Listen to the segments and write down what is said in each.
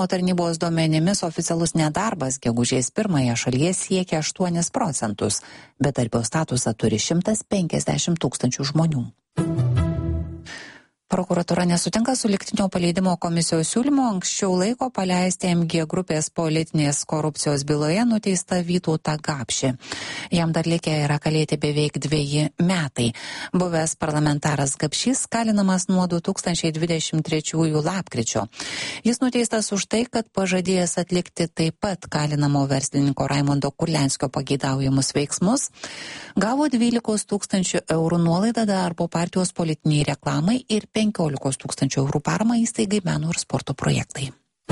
Tarnybos duomenimis oficialus nedarbas gegužės 1 šalyje siekia 8%, bedarbio statusą turi 150 000 žmonių. Prokuratūra nesutinka su lygtinio paleidimo komisijos siūlymu anksčiau laiko paleisti MG grupės politinės korupcijos byloje nuteistą Vytautą Gapšį. Jam dar likę yra kalėti beveik 2 metai. Buvęs parlamentaras Gapšys kalinamas nuo 2023 lapkričio. Jis nuteistas už tai, kad pažadėjęs atlikti taip pat kalinamo verslininko Raimondo Kurlianskio pageidaujamus veiksmus, gavo 12 000 eurų nuolaidą darbo partijos politiniai reklamai ir 15 000 eurų paramą įstaigai meno ir sporto projektai.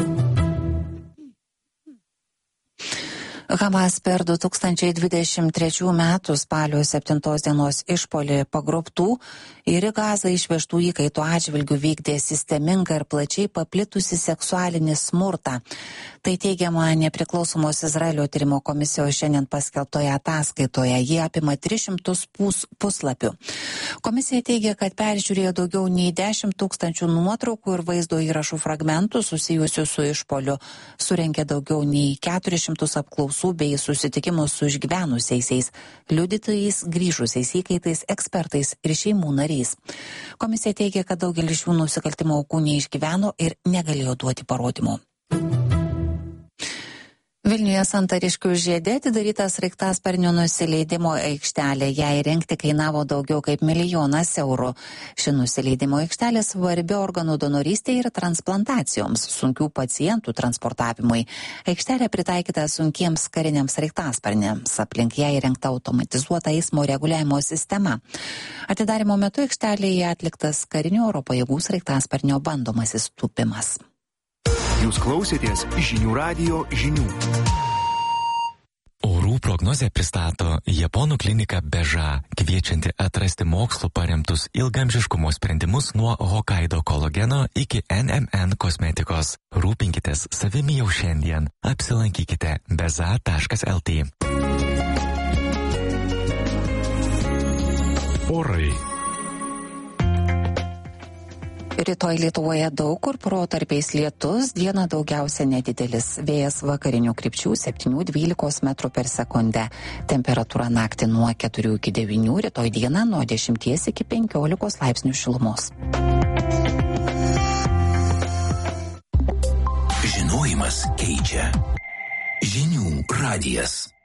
Hamas per 2023 metų spalio 7 dienos išpuolį pagrobtų ir į Gazą išvežtų įkaitų atžvilgių vykdė sistemingą ir plačiai paplitusi seksualinį smurtą. Tai teigiama nepriklausomos Izraelio tyrimo komisijos šiandien paskelbtoje ataskaitoje. Jie apima 300 puslapių. Komisija teigia, kad peržiūrėjo daugiau nei 10 000 nuotraukų ir vaizdo įrašų fragmentų susijusių su išpuoliu. Surengė daugiau nei 400 apklausų bei susitikimus su išgyvenusiaisiais, liudytojais, grįžusiais įkaitais, ekspertais ir šeimų nariais. Komisija teigia, kad daugelis šių nusikaltimo aukų neišgyveno ir negalėjo duoti parodymų. Vilniuje Santariškių žiede atidarytas sraigtasparnio nusileidimo aikštelė. Ją įrengti kainavo daugiau kaip 1 000 000 eurų. Ši nusileidimo aikštelė svarbi organų donorystė ir transplantacijoms, sunkių pacientų transportavimui. Aikštelė pritaikyta sunkiems kariniams sraigtasparniams. Aplink ją įrengta automatizuota eismo reguliavimo sistema. Atidarymo metu aikštelėje atliktas karinių oro pajėgų sraigtasparnio bandomasis tūpimas. Jūs klausėtės Žinių radijo žinių. Orų prognozę pristato Japonų klinika Beža, kviečianti atrasti mokslu paremtus ilgamžiškumo sprendimus nuo Hokkaido kolageno iki NMN kosmetikos. Rūpinkitės savimi jau šiandien. Apsilankykite beza.lt. Orai. Rytoj Lietuvoje daug kur protarpiais lietus, dieną daugiausia nedidelis. Vėjas vakarinių krypčių 7-12 metrų per sekundę. Temperatūra naktį nuo 4 iki 9, rytoj dieną nuo 10 iki 15 laipsnių šilumos. Žinojimas keičia. Žinių radijas.